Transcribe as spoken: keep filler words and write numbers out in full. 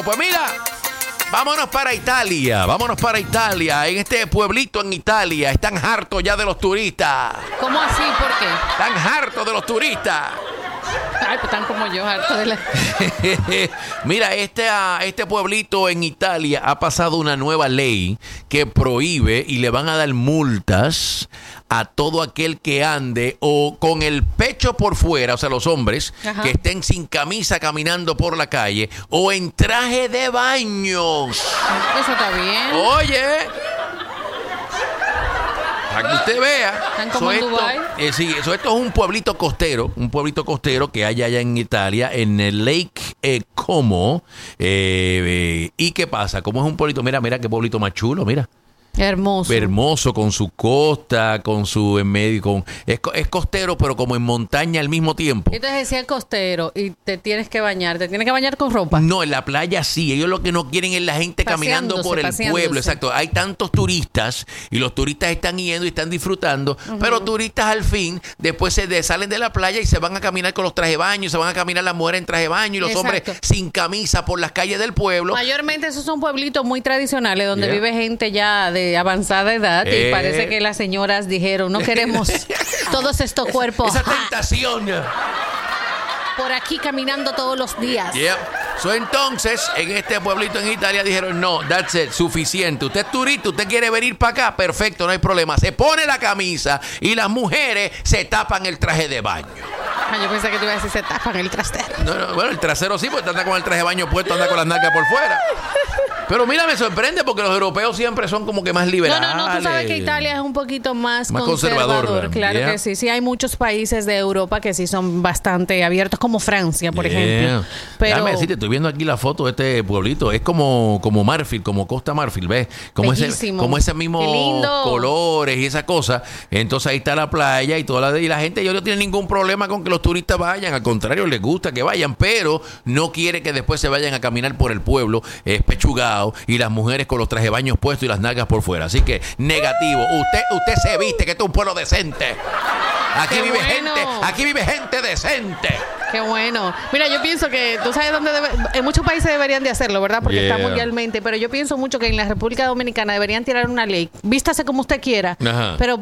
Pues mira, vámonos para Italia, vámonos para Italia. En este pueblito en Italia están hartos ya de los turistas. ¿Cómo así? ¿Por qué? Están hartos de los turistas. Ay, pues están como yo, harto de la... Mira, este, este pueblito en Italia ha pasado una nueva ley que prohíbe y le van a dar multas a todo aquel que ande o con el pecho por fuera, o sea, los hombres, Ajá. que estén sin camisa caminando por la calle o en traje de baños. Eso está bien. Oye... Para que usted vea, ¿Están como en esto, Dubái? Eh, sí, eso, esto es un pueblito costero, un pueblito costero que hay allá en Italia, en el Lake eh, Como. Eh, eh, ¿Y qué pasa? Como es un pueblito, mira, mira qué pueblito más chulo, mira. Hermoso. Hermoso, con su costa, con su en medio, con es, es costero, pero como en montaña al mismo tiempo. Entonces decía costero y te tienes que bañar, te tienes que bañar con ropa. No, en la playa sí, ellos lo que no quieren es la gente caminando por el pueblo, exacto. Hay tantos turistas y los turistas están yendo y están disfrutando, uh-huh. pero turistas al fin después se de, salen de la playa y se van a caminar con los trajes de baño, se van a caminar las mujeres en traje de baño y los exacto. hombres sin camisa por las calles del pueblo. Mayormente esos son pueblitos muy tradicionales donde yeah. vive gente ya de avanzada edad eh. y parece que las señoras dijeron no queremos todos estos cuerpos esa tentación por aquí caminando todos los días. Yeah. So, entonces, en este pueblito en Italia dijeron, no, that's it, suficiente. Usted es turista, usted quiere venir para acá, perfecto, no hay problema. Se pone la camisa y las mujeres se tapan el traje de baño. Ah, yo pensé que te iba a decir se tapan el trasero. No, no, bueno, el trasero sí, porque anda con el traje de baño puesto, anda con las nalgas por fuera. Pero mira, me sorprende porque los europeos siempre son como que más liberales. No, no, no, tú sabes que Italia es un poquito más, más conservador. conservador. Claro yeah. que sí. Sí, hay muchos países de Europa que sí son bastante abiertos, como Francia, por yeah. ejemplo. Pero... Déjame decirte, estoy viendo aquí la foto de este pueblito. Es como, como Marfil, como Costa Marfil, ¿ves? Como ese, como ese mismo colores y esa cosa. Entonces ahí está la playa y toda la, y la gente, ellos no tienen ningún problema con que los turistas vayan. Al contrario, les gusta que vayan, pero no quiere que después se vayan a caminar por el pueblo espechugado y las mujeres con los trajes de baños puestos y las nalgas por fuera. Así que, negativo. Usted usted se viste que esto es un pueblo decente. Aquí Qué vive bueno. gente, aquí vive gente decente. Qué bueno. Mira, yo pienso que, tú sabes dónde debe, en muchos países deberían de hacerlo, ¿verdad? Porque yeah. está mundialmente, pero yo pienso mucho que en la República Dominicana deberían tirar una ley. Vístase como usted quiera, Ajá. pero